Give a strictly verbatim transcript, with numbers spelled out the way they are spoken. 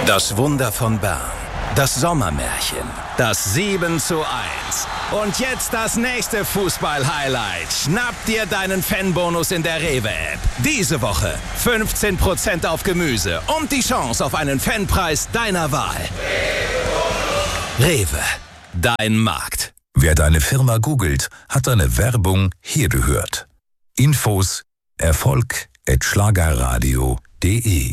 Das Wunder von Bern. Das Sommermärchen. Das sieben zu eins. Und jetzt das nächste Fußball-Highlight. Schnapp dir deinen Fanbonus in der Rewe-App. Diese Woche fünfzehn Prozent auf Gemüse und die Chance auf einen Fanpreis deiner Wahl. Rewe. Dein Markt. Wer deine Firma googelt, hat deine Werbung hier gehört. Infos Erfolg at schlagerradio punkt de